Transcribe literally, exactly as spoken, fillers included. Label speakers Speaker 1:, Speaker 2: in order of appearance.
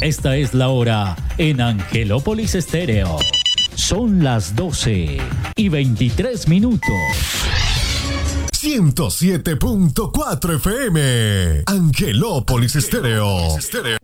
Speaker 1: Esta es la hora en Angelópolis Estéreo. Son las doce y veintitrés minutos.
Speaker 2: ciento siete punto cuatro F M. Angelópolis Estéreo.